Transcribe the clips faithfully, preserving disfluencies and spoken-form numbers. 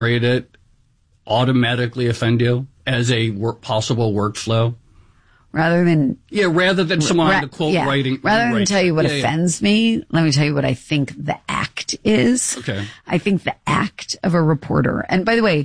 generate it automatically offend you as a work, possible workflow? Rather than... Yeah, rather than someone ra- on the quote yeah. writing... Rather than write, tell you what yeah, offends yeah. me, let me tell you what I think the act is. Okay. I think the act of a reporter, and by the way,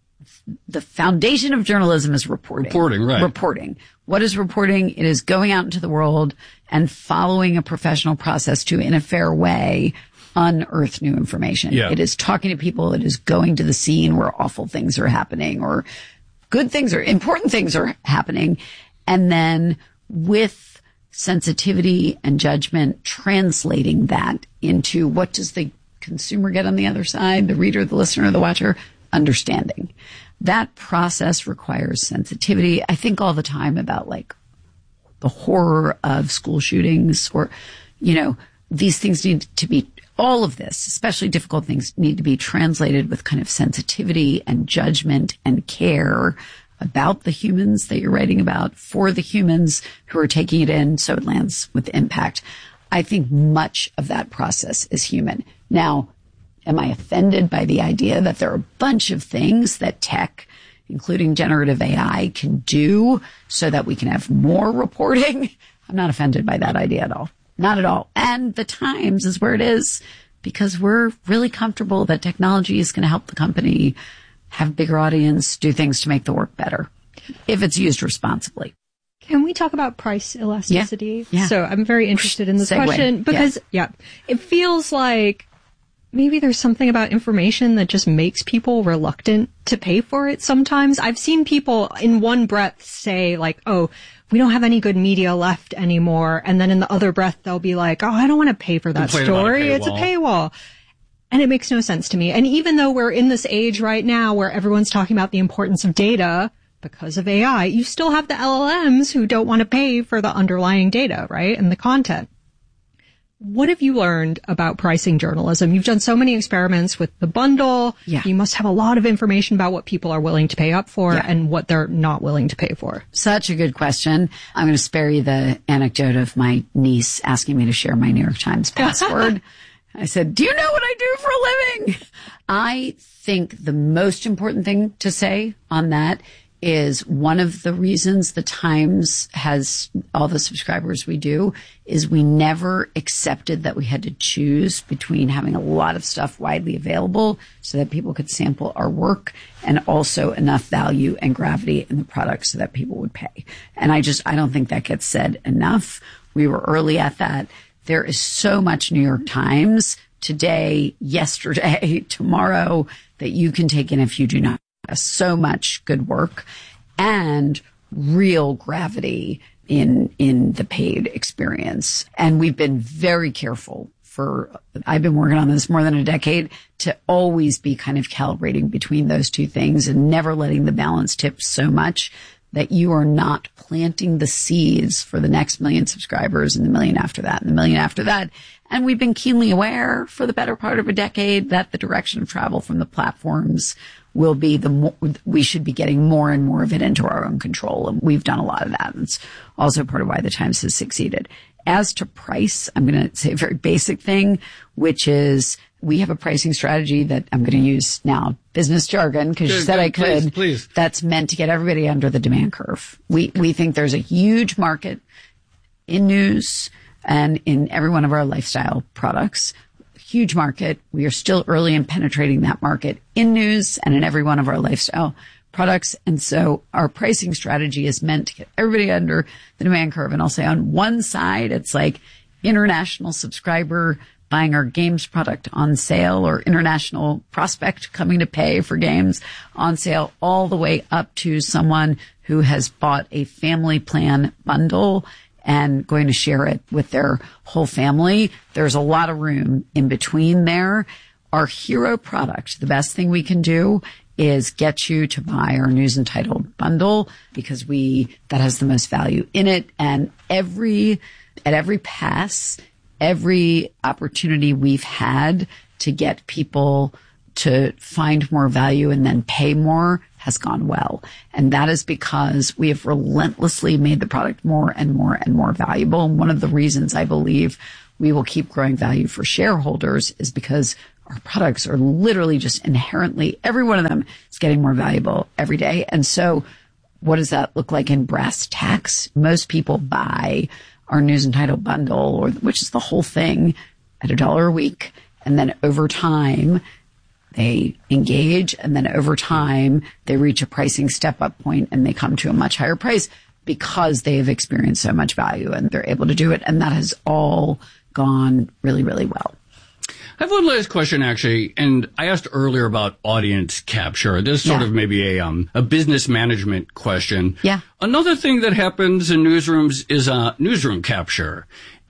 the foundation of journalism is reporting. Reporting, right. Reporting. What is reporting? It is going out into the world and following a professional process to, in a fair way, unearth new information. Yeah. It is talking to people. It is going to the scene where awful things are happening or good things or important things are happening. And then with sensitivity and judgment, translating that into what does the consumer get on the other side, the reader, the listener, the watcher, understanding. That process requires sensitivity. I think all the time about like the horror of school shootings or, you know, these things need to be, all of this, especially difficult things, need to be translated with kind of sensitivity and judgment and care about the humans that you're writing about for the humans who are taking it in so it lands with impact. I think much of that process is human. Now, am I offended by the idea that there are a bunch of things that tech, including generative A I, can do so that we can have more reporting? I'm not offended by that idea at all. Not at all. And the Times is where it is because we're really comfortable that technology is going to help the company have a bigger audience, do things to make the work better if it's used responsibly. Can we talk about price elasticity? Yeah. yeah. So I'm very interested in this Segue. question because, yeah. yeah, it feels like maybe there's something about information that just makes people reluctant to pay for it sometimes. I've seen people in one breath say like, oh, we don't have any good media left anymore. And then in the other breath, they'll be like, oh, I don't want to pay for that story. A it's a paywall. And it makes no sense to me. And even though we're in this age right now where everyone's talking about the importance of data because of A I, you still have the L L Ms who don't want to pay for the underlying data, right? And the content. What have you learned about pricing journalism? You've done so many experiments with the bundle. Yeah. You must have a lot of information about what people are willing to pay up for yeah. and what they're not willing to pay for. Such a good question. I'm going to spare you the anecdote of my niece asking me to share my New York Times password. I said, do you know what I do for a living? I think the most important thing to say on that is one of the reasons the Times has all the subscribers we do is we never accepted that we had to choose between having a lot of stuff widely available so that people could sample our work and also enough value and gravity in the product so that people would pay. And I just, I don't think that gets said enough. We were early at that. There is so much New York Times today, yesterday, tomorrow that you can take in if you do not. So much good work and real gravity in, in the paid experience. And we've been very careful for, I've been working on this more than a decade to always be kind of calibrating between those two things and never letting the balance tip so much that you are not planting the seeds for the next million subscribers and the million after that and the million after that. And we've been keenly aware for the better part of a decade that the direction of travel from the platforms will be the more, we should be getting more and more of it into our own control. And we've done a lot of that. And it's also part of why the Times has succeeded. As to price, I'm going to say a very basic thing, which is we have a pricing strategy that I'm going to use now business jargon because you said I could. Please, please. That's meant to get everybody under the demand curve. We, we think there's a huge market in news and in every one of our lifestyle products. Huge market. We are still early in penetrating that market in news and in every one of our lifestyle products. And so our pricing strategy is meant to get everybody under the demand curve. And I'll say on one side, it's like international subscriber buying our games product on sale or international prospect coming to pay for games on sale, all the way up to someone who has bought a family plan bundle and going to share it with their whole family. There's a lot of room in between there. Our hero product, the best thing we can do is get you to buy our news and title bundle because we, that has the most value in it. And every, at every pass, every opportunity we've had to get people to find more value and then pay more has gone well. And that is because we have relentlessly made the product more and more and more valuable. And one of the reasons I believe we will keep growing value for shareholders is because our products are literally just inherently, every one of them is getting more valuable every day. And so what does that look like in brass tacks? Most people buy our News and Title bundle, or which is the whole thing, at a dollar a week. And then over time, they engage. And then over time, they reach a pricing step-up point and they come to a much higher price because they have experienced so much value and they're able to do it. And that has all gone really, really well. I have one last question, actually, and I asked earlier about audience capture. This is sort Yeah. of maybe a um a business management question. Yeah. Another thing that happens in newsrooms is uh, newsroom capture.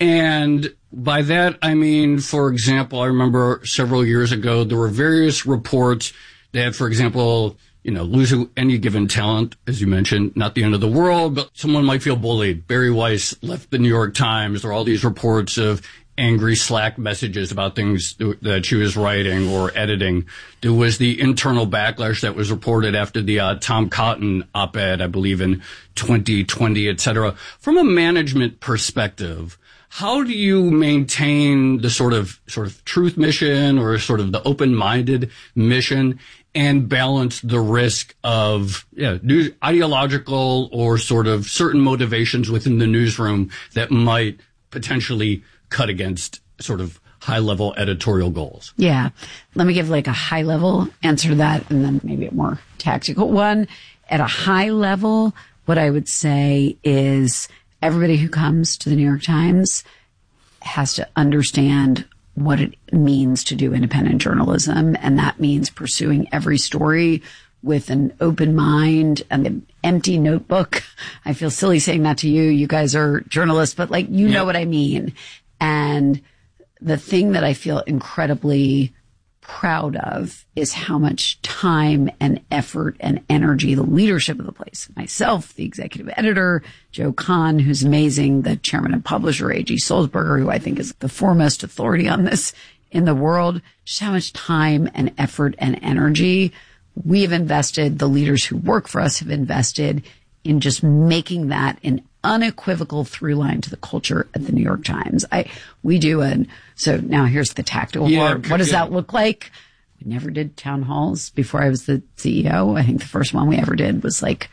And by that, I mean, for example, I remember several years ago, there were various reports that, for example, you know, losing any given talent, as you mentioned, not the end of the world, but someone might feel bullied. Barry Weiss left the New York Times. There are all these reports of angry Slack messages about things that she was writing or editing. There was the internal backlash that was reported after the uh, Tom Cotton op-ed, I believe, in twenty twenty, et cetera. From a management perspective, how do you maintain the sort of sort of truth mission or sort of the open-minded mission and balance the risk of yeah, new, ideological or sort of certain motivations within the newsroom that might potentially cut against sort of high-level editorial goals? Yeah. Let me give like a high-level answer to that and then maybe a more tactical one. At a high level, what I would say is everybody who comes to the New York Times has to understand what it means to do independent journalism. And that means pursuing every story with an open mind and an empty notebook. I feel silly saying that to you. You guys are journalists, but like, you Yep. know what I mean. And the thing that I feel incredibly proud of is how much time and effort and energy the leadership of the place, myself, the executive editor, Joe Kahn, who's amazing, the chairman and publisher, A G Sulzberger, who I think is the foremost authority on this in the world, just how much time and effort and energy we have invested, the leaders who work for us have invested in just making that an unequivocal through line to the culture at the New York Times. I, we do an, so now here's the tactical Yeah, part. What does yeah. that look like? We never did town halls before I was the C E O. I think the first one we ever did was like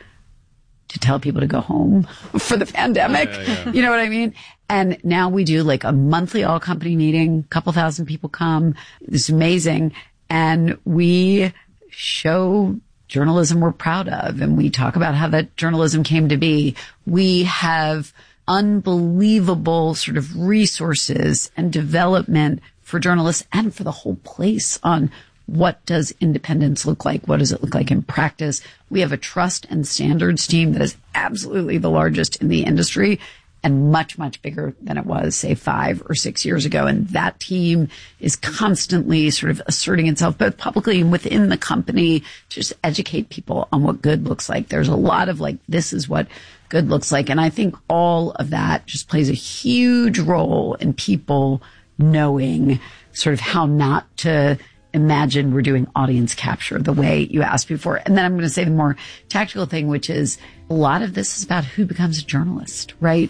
to tell people to go home for the pandemic. Yeah, yeah. You know what I mean? And now we do like a monthly all company meeting, a couple thousand people come. It's amazing. And we show journalism we're proud of, and we talk about how that journalism came to be. We have unbelievable sort of resources and development for journalists and for the whole place on what does independence look like? What does it look like in practice? We have a trust and standards team that is absolutely the largest in the industry and much, much bigger than it was, say, five or six years ago. And that team is constantly sort of asserting itself, both publicly and within the company, to just educate people on what good looks like. There's a lot of like, this is what good looks like. And I think all of that just plays a huge role in people knowing sort of how not to imagine we're doing audience capture the way you asked before. And then I'm going to say the more tactical thing, which is a lot of this is about who becomes a journalist, right?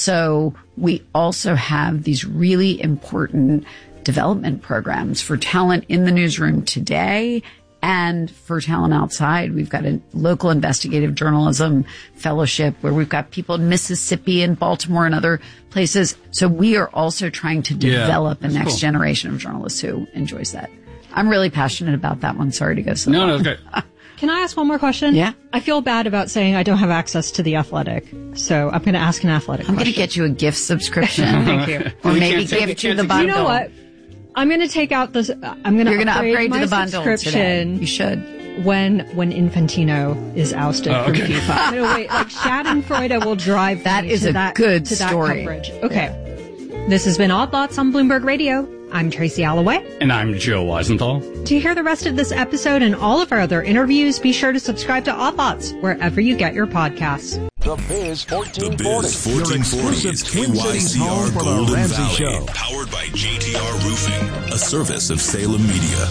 So we also have these really important development programs for talent in the newsroom today and for talent outside. We've got a local investigative journalism fellowship where we've got people in Mississippi and Baltimore and other places. So we are also trying to develop Yeah, a next cool. generation of journalists who enjoys that. I'm really passionate about that one. Sorry to go so No, long. no, it's great. Can I ask one more question? Yeah. I feel bad about saying I don't have access to The Athletic, so I'm going to ask an athletic I'm going to question. get you a gift subscription. Thank you. Or We maybe can't take- gift we you can't the take- You bundle. know what? I'm going to take out this. I'm going to You're going to upgrade my to the bundle today. subscription You should. when when Infantino is ousted Oh, from okay. FIFA. I'm going to wait. Like Schadenfreude will drive That me is to a that, good to that story. coverage. Okay. This has been Odd Thoughts on Bloomberg Radio. I'm Tracy Alloway. And I'm Joe Weisenthal. To hear the rest of this episode and all of our other interviews, be sure to subscribe to Odd Thoughts wherever you get your podcasts. The Biz fourteen The forty. Biz fourteen forty is exclusive Twin Cities home for the Golden Ramsey Valley, Show. powered by J T R Roofing, a service of Salem Media.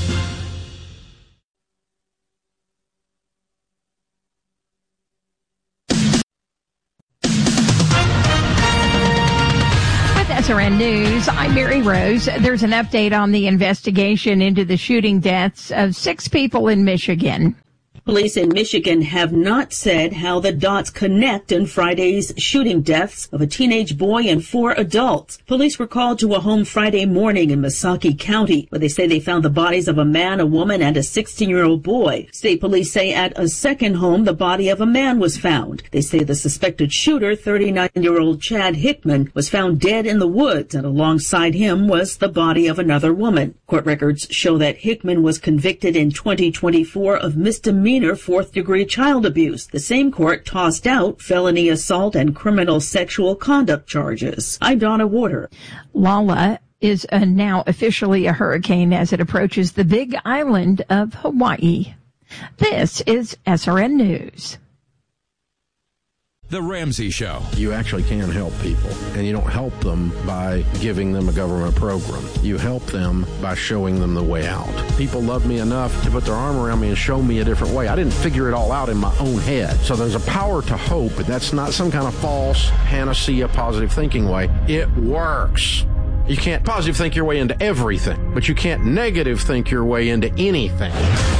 S R N News, I'm Mary Rose. There's an update on the investigation into the shooting deaths of six people in Michigan. Police in Michigan have not said how the dots connect in Friday's shooting deaths of a teenage boy and four adults. Police were called to a home Friday morning in Missaukee County, where they say they found the bodies of a man, a woman, and a sixteen-year-old boy. State police say at a second home, the body of a man was found. They say the suspected shooter, thirty-nine-year-old Chad Hickman, was found dead in the woods, and alongside him was the body of another woman. Court records show that Hickman was convicted in twenty twenty-four of misdemeanor fourth-degree child abuse. The same court tossed out felony assault and criminal sexual conduct charges. I'm Donna Warder. Lala is uh, now officially a hurricane as it approaches the Big Island of Hawaii. This is S R N News. The Ramsey Show. You actually can help people, and you don't help them by giving them a government program. You help them by showing them the way out. People love me enough to put their arm around me and show me a different way. I didn't figure it all out in my own head. So there's a power to hope, but that's not some kind of false panacea positive thinking way. It works. You can't positive think your way into everything, but you can't negative think your way into anything.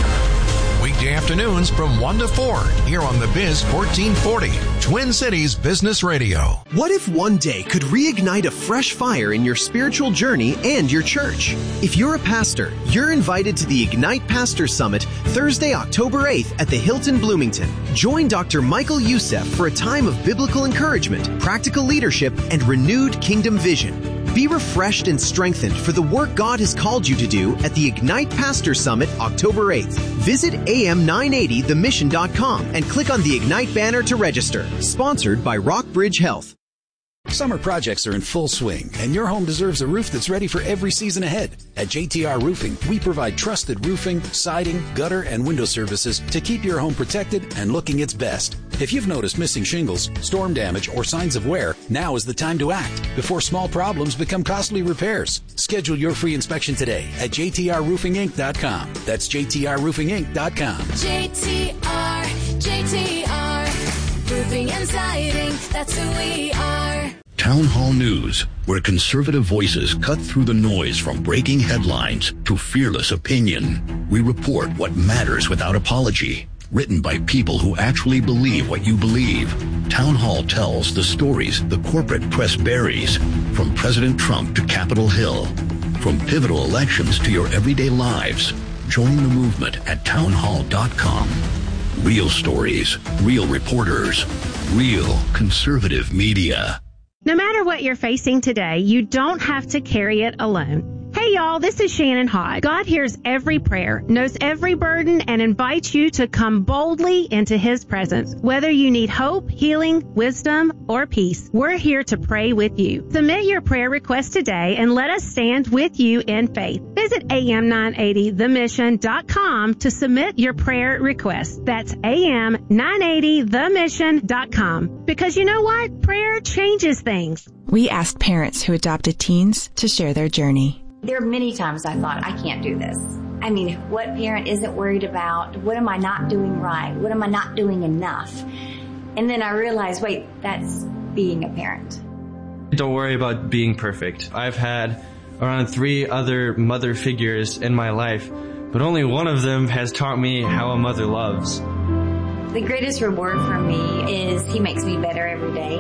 Weekday afternoons from one to four here on The Biz fourteen forty, Twin Cities Business Radio. What if one day could reignite a fresh fire in your spiritual journey and your church? If you're a pastor, you're invited to the Ignite Pastor Summit Thursday, October eighth at the Hilton Bloomington. Join Doctor Michael Youssef for a time of biblical encouragement, practical leadership, and renewed kingdom vision. Be refreshed and strengthened for the work God has called you to do at the Ignite Pastor Summit October eighth. Visit A M nine eighty the mission dot com and click on the Ignite banner to register. Sponsored by Rockbridge Health. Summer projects are in full swing, and your home deserves a roof that's ready for every season ahead. At J T R Roofing, we provide trusted roofing, siding, gutter, and window services to keep your home protected and looking its best. If you've noticed missing shingles, storm damage, or signs of wear, now is the time to act before small problems become costly repairs. Schedule your free inspection today at J T R roofing inc dot com. That's J T R roofing inc dot com. J T R, J T R, roofing and siding, that's who we are. Town Hall News, where conservative voices cut through the noise from breaking headlines to fearless opinion. We report what matters without apology. Written by people who actually believe what you believe. Town Hall tells the stories the corporate press buries, from President Trump to Capitol Hill, from pivotal elections to your everyday lives. Join the movement at town hall dot com. Real stories, real reporters, real conservative media. No matter what you're facing today, you don't have to carry it alone. Hey y'all, this is Shannon Hodge. God hears every prayer, knows every burden, and invites you to come boldly into His presence. Whether you need hope, healing, wisdom, or peace, we're here to pray with you. Submit your prayer request today and let us stand with you in faith. Visit A M nine eighty the mission dot com to submit your prayer request. That's A M nine eighty the mission dot com. Because you know what? Prayer changes things. We asked parents who adopted teens to share their journey. There are many times I thought, I can't do this. I mean, what parent isn't worried about? What am I not doing right? What am I not doing enough? And then I realized, wait, that's being a parent. Don't worry about being perfect. I've had around three other mother figures in my life, but only one of them has taught me how a mother loves. The greatest reward for me is he makes me better every day.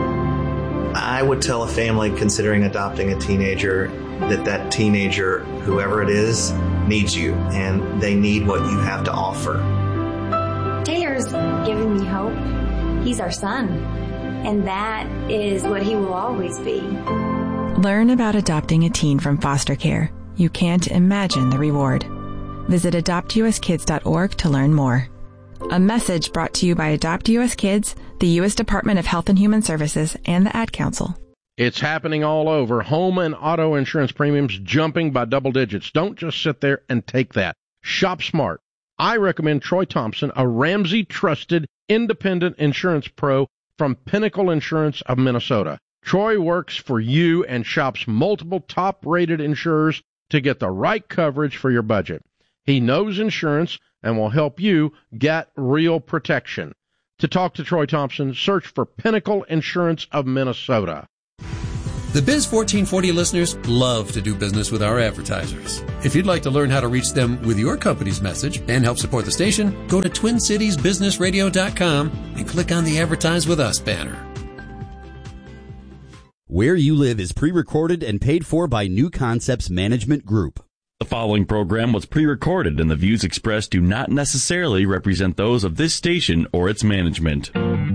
I would tell a family considering adopting a teenager that that teenager, whoever it is, needs you, and they need what you have to offer. Taylor's giving me hope. He's our son, and that is what he will always be. Learn about adopting a teen from foster care. You can't imagine the reward. Visit adopt u s kids dot org to learn more. A message brought to you by Adopt U S Kids, the U S Department of Health and Human Services, and the Ad Council. It's happening all over. Home and auto insurance premiums jumping by double digits. Don't just sit there and take that. Shop smart. I recommend Troy Thompson, a Ramsey-trusted independent insurance pro from Pinnacle Insurance of Minnesota. Troy works for you and shops multiple top-rated insurers to get the right coverage for your budget. He knows insurance and will help you get real protection. To talk to Troy Thompson, search for Pinnacle Insurance of Minnesota. The Biz fourteen forty listeners love to do business with our advertisers. If you'd like to learn how to reach them with your company's message and help support the station, go to twin cities business radio dot com and click on the Advertise With Us banner. Where You Live is pre-recorded and paid for by New Concepts Management Group. The following program was pre-recorded and the views expressed do not necessarily represent those of this station or its management.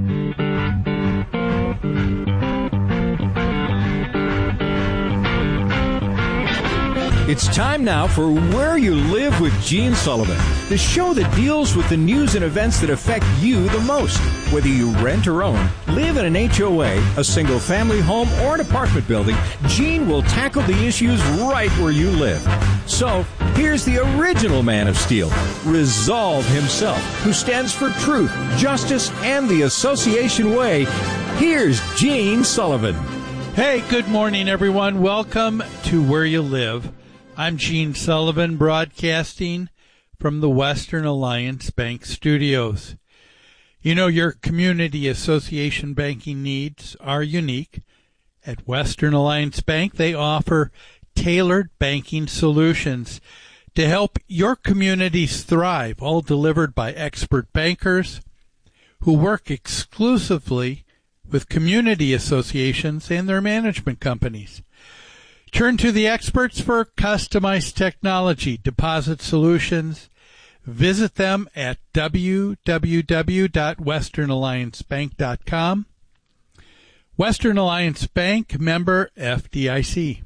It's time now for Where You Live with Gene Sullivan, the show that deals with the news and events that affect you the most. Whether you rent or own, live in an H O A, a single-family home, or an apartment building, Gene will tackle the issues right where you live. So, here's the original Man of Steel, Resolve himself, who stands for truth, justice, and the Association Way. Here's Gene Sullivan. Hey, good morning, everyone. Welcome to Where You Live. I'm Gene Sullivan, broadcasting from the Western Alliance Bank Studios. You know, your community association banking needs are unique. At Western Alliance Bank, they offer tailored banking solutions to help your communities thrive, all delivered by expert bankers who work exclusively with community associations and their management companies. Turn to the experts for customized technology deposit solutions. Visit them at w w w dot western alliance bank dot com. Western Alliance Bank, member F D I C.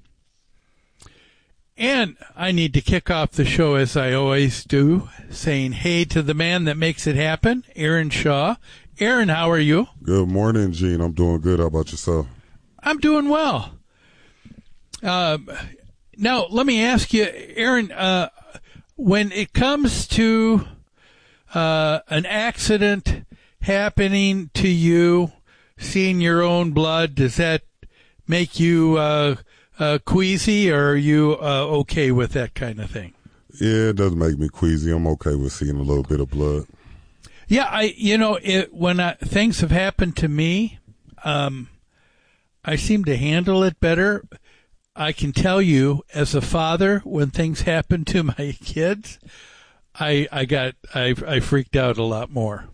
And I need to kick off the show, as I always do, saying hey to the man that makes it happen, Aaron Shaw. Aaron, how are you? Good morning, Gene. I'm doing good. How about yourself? I'm doing well. Uh, now, let me ask you, Aaron, uh, when it comes to uh, an accident happening to you, seeing your own blood, does that make you uh, uh, queasy, or are you uh, okay with that kind of thing? Yeah, it doesn't make me queasy. I'm okay with seeing a little bit of blood. Yeah, I, you know, it, when I, things have happened to me, um, I seem to handle it better. I can tell you, as a father, when things happen to my kids, I I got I I freaked out a lot more.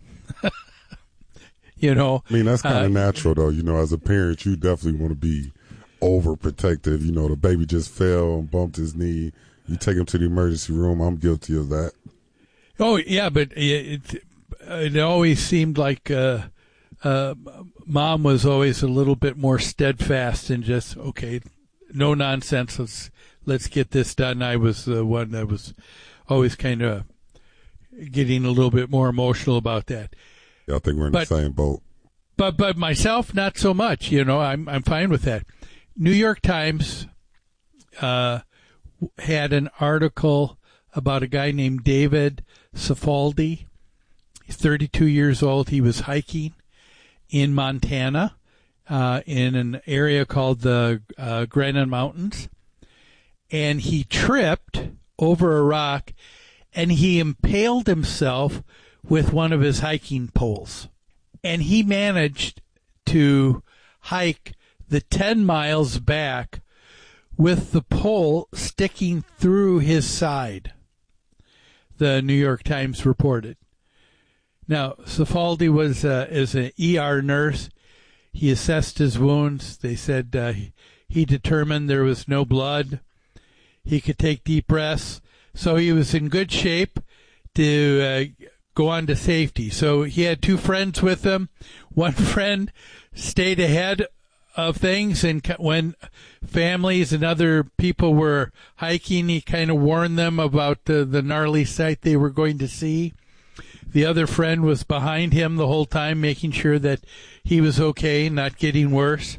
You know, I mean, that's kind of uh, natural, though. You know, as a parent, you definitely want to be overprotective. You know, the baby just fell and bumped his knee. You take him to the emergency room. I'm guilty of that. Oh yeah, but it it, it always seemed like uh, uh, Mom was always a little bit more steadfast and just okay. No nonsense. Let's let's get this done. I was the one that was always kind of getting a little bit more emotional about that. Yeah, I think we're in but, the same boat. But but myself, not so much. You know, I'm I'm fine with that. New York Times uh, had an article about a guy named David Cifaldi. He's thirty-two years old. He was hiking in Montana. Uh, in an area called the uh, Granite Mountains, and he tripped over a rock, and he impaled himself with one of his hiking poles. And he managed to hike the ten miles back with the pole sticking through his side, the New York Times reported. Now, Cifaldi was uh, is an E R nurse. He assessed his wounds. They said uh, he determined there was no blood. He could take deep breaths. So he was in good shape to uh, go on to safety. So he had two friends with him. One friend stayed ahead of things, and when families and other people were hiking, he kind of warned them about the, the gnarly sight they were going to see. The other friend was behind him the whole time, making sure that he was okay, not getting worse.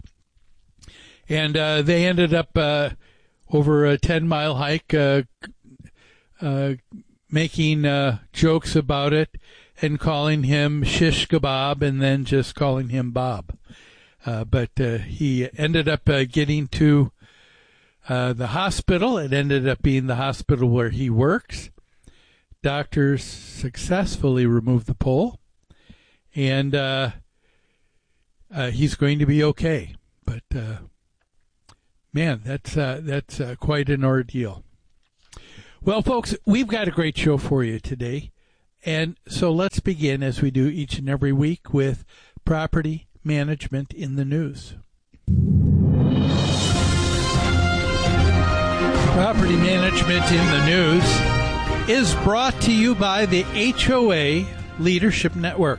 And uh, they ended up uh, over a ten-mile hike uh, uh, making uh, jokes about it and calling him Shish Kebab and then just calling him Bob. Uh, but uh, he ended up uh, getting to uh, the hospital. It ended up being the hospital where he works. Doctors successfully removed the pole, and uh, uh, he's going to be okay. But uh, Man, that's uh, that's uh, quite an ordeal. Well, folks, we've got a great show for you today. And so let's begin, as we do each and every week, with property management in the news. Property management in the news is brought to you by the H O A Leadership Network.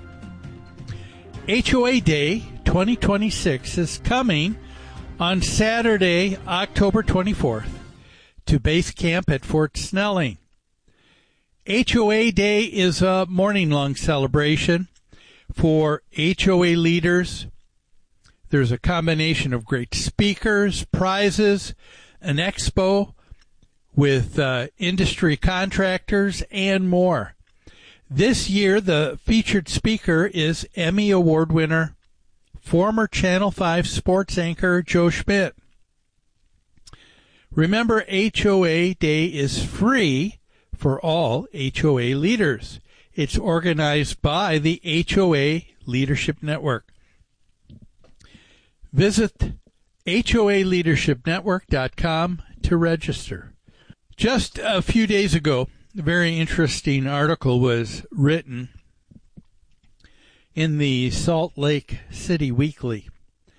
H O A Day twenty twenty-six is coming on Saturday, October twenty-fourth, to base camp at Fort Snelling. H O A Day is a morning-long celebration for H O A leaders. There's a combination of great speakers, prizes, an expo with uh, industry contractors, and more. This year, the featured speaker is Emmy Award winner, former Channel five sports anchor Joe Schmidt. Remember, H O A Day is free for all H O A leaders. It's organized by the H O A Leadership Network. Visit H O A leadership network dot com to register. Just a few days ago, a very interesting article was written in the Salt Lake City Weekly.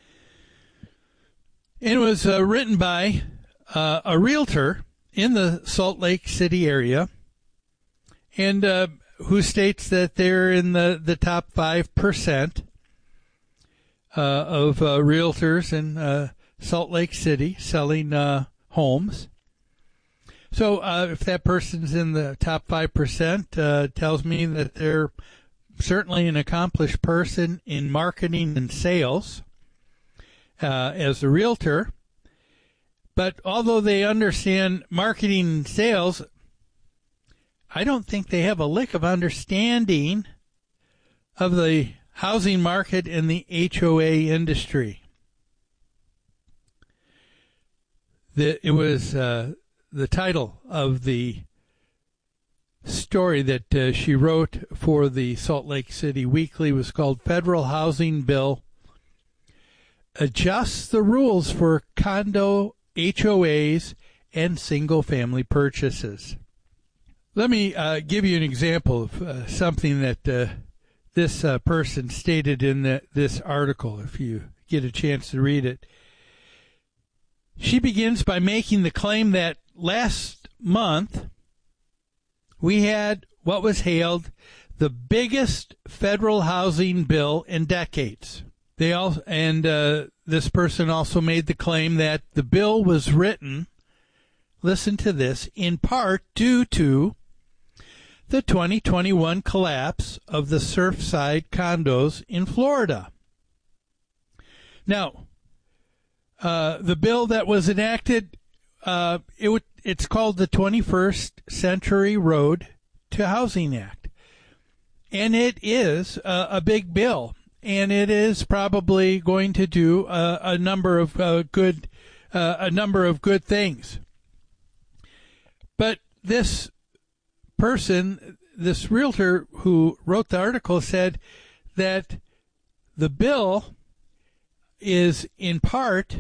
It was uh, written by uh, a realtor in the Salt Lake City area, and uh, who states that they're in the, the top five percent uh, of uh, realtors in uh, Salt Lake City selling uh, homes. So uh, if that person's in the top five percent, uh, tells me that they're certainly an accomplished person in marketing and sales uh, as a realtor. But although they understand marketing and sales, I don't think they have a lick of understanding of the housing market and the H O A industry. The, it was uh, the title of the story that uh, she wrote for the Salt Lake City Weekly was called Federal Housing Bill Adjusts the Rules for Condo H O As and Single-Family Purchases. Let me uh, give you an example of uh, something that uh, this uh, person stated in the, this article, if you get a chance to read it. She begins by making the claim that last month we had what was hailed the biggest federal housing bill in decades. They all, and uh, this person also made the claim that the bill was written, listen to this, in part due to the twenty twenty-one collapse of the Surfside condos in Florida. Now, uh, the bill that was enacted, uh, it would, it's called the twenty-first Century Road to Housing Act. And it is uh, a big bill. And it is probably going to do a, a number of uh, good, uh, a number of good things. But this person, this realtor who wrote the article, said that the bill is in part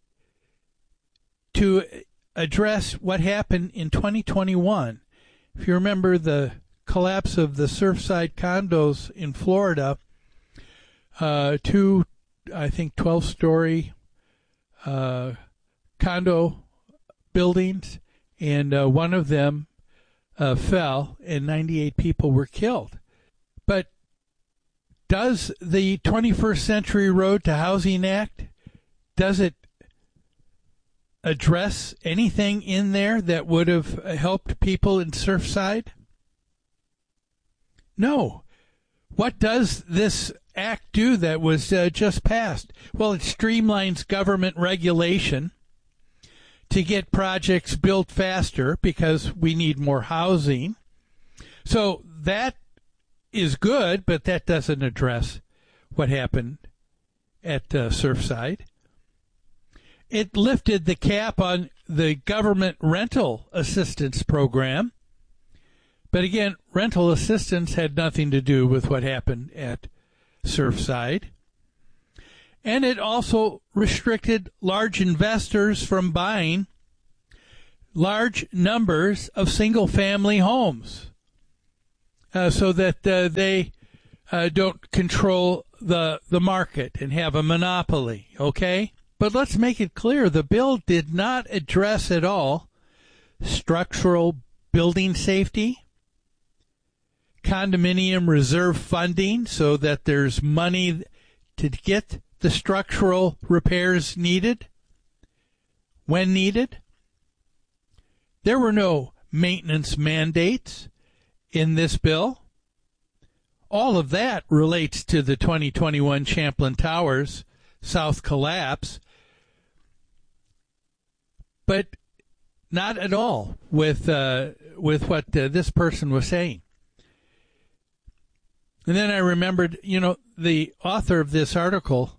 to address what happened in twenty twenty-one. If you remember the collapse of the Surfside condos in Florida, uh, two, I think, twelve-story uh, condo buildings, and uh, one of them uh, fell, and ninety-eight people were killed. But does the twenty-first Century Road to Housing Act, does it address anything in there that would have helped people in Surfside? No. What does this act do that was uh, just passed? Well, it streamlines government regulation to get projects built faster because we need more housing. So that is good, but that doesn't address what happened at uh, Surfside. It lifted the cap on the government rental assistance program. But again, rental assistance had nothing to do with what happened at Surfside. And it also restricted large investors from buying large numbers of single-family homes uh, so that uh, they uh, don't control the the market and have a monopoly, okay? But let's make it clear, the bill did not address at all structural building safety, condominium reserve funding so that there's money to get the structural repairs needed when needed. There were no maintenance mandates in this bill. All of that relates to the twenty twenty-one Champlain Towers South collapse, but not at all with uh, with what uh, this person was saying. And then I remembered, you know, the author of this article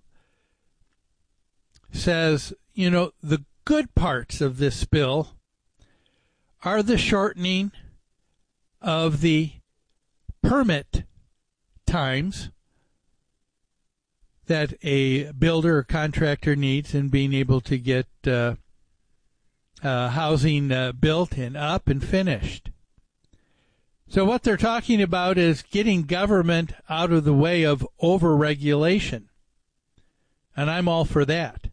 says, you know, the good parts of this bill are the shortening of the permit times that a builder or contractor needs in being able to get uh, uh, housing uh, built and up and finished. So what they're talking about is getting government out of the way of over-regulation. And I'm all for that.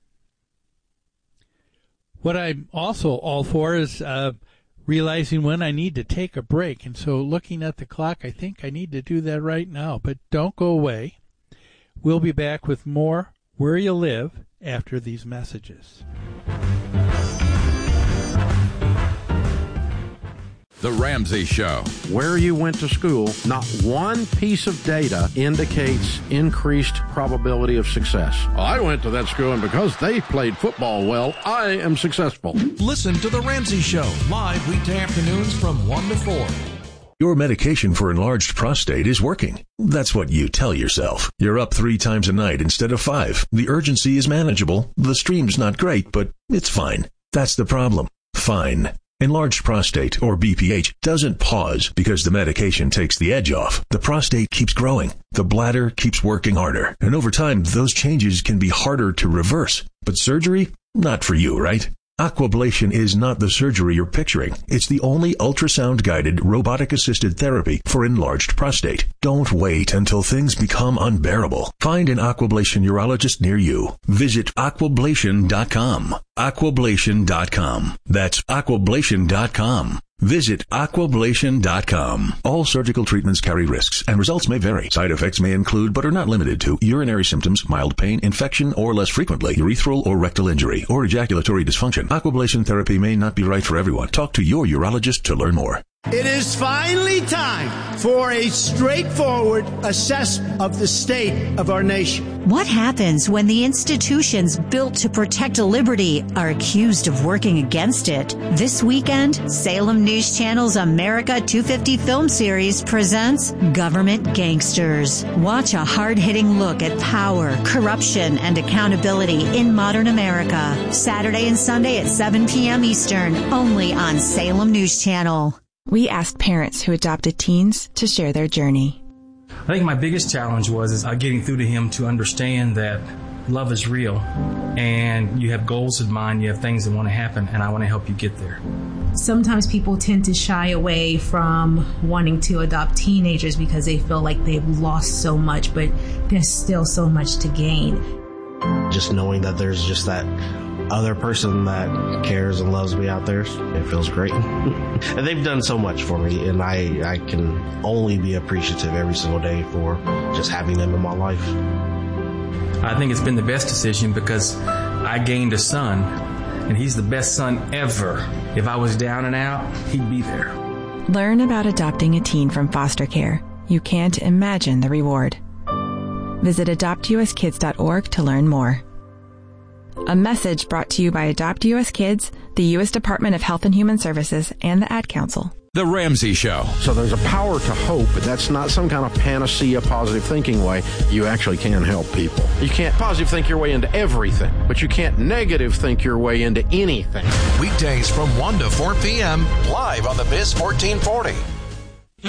What I'm also all for is uh, realizing when I need to take a break. And so looking at the clock, I think I need to do that right now. But don't go away. We'll be back with more Where You Live after these messages. The Ramsey Show. Where you went to school, not one piece of data indicates increased probability of success. I went to that school, and because they played football well, I am successful. Listen to The Ramsey Show, live weekday afternoons from one to four. Your medication for enlarged prostate is working. That's what you tell yourself. You're up three times a night instead of five. The urgency is manageable. The stream's not great, but it's fine. That's the problem. Fine. Enlarged prostate, or B P H, doesn't pause because the medication takes the edge off. The prostate keeps growing. The bladder keeps working harder. And over time, those changes can be harder to reverse. But surgery? Not for you, right? Aquablation is not the surgery you're picturing. It's the only ultrasound-guided, robotic-assisted therapy for enlarged prostate. Don't wait until things become unbearable. Find an Aquablation urologist near you. Visit aquablation dot com. aquablation dot com. That's aquablation dot com. Visit aquablation dot com. All surgical treatments carry risks, and results may vary. Side effects may include, but are not limited to, urinary symptoms, mild pain, infection, or less frequently, urethral or rectal injury, or ejaculatory dysfunction. Aquablation therapy may not be right for everyone. Talk to your urologist to learn more. It is finally time for a straightforward assessment of the state of our nation. What happens when the institutions built to protect liberty are accused of working against it? This weekend, Salem News Channel's America two fifty film series presents Government Gangsters. Watch a hard-hitting look at power, corruption, and accountability in modern America. Saturday and Sunday at seven p.m. Eastern, only on Salem News Channel. We asked parents who adopted teens to share their journey. I think my biggest challenge was is uh, getting through to him to understand that love is real and you have goals in mind, you have things that want to happen, and I want to help you get there. Sometimes people tend to shy away from wanting to adopt teenagers because they feel like they've lost so much, but there's still so much to gain. Just knowing that there's just that other person that cares and loves me out there, it feels great. And they've done so much for me, and I, I can only be appreciative every single day for just having them in my life. I think it's been the best decision because I gained a son, and he's the best son ever. If I was down and out, he'd be there. Learn about adopting a teen from foster care. You can't imagine the reward. Visit adopt u s kids dot org to learn more. A message brought to you by Adopt U S Kids, the U S Department of Health and Human Services, and the Ad Council. The Ramsey Show. So there's a power to hope, but that's not some kind of panacea, positive thinking way. You actually can help people. You can't positive think your way into everything, but you can't negative think your way into anything. Weekdays from one to four p.m. live on the Biz fourteen forty.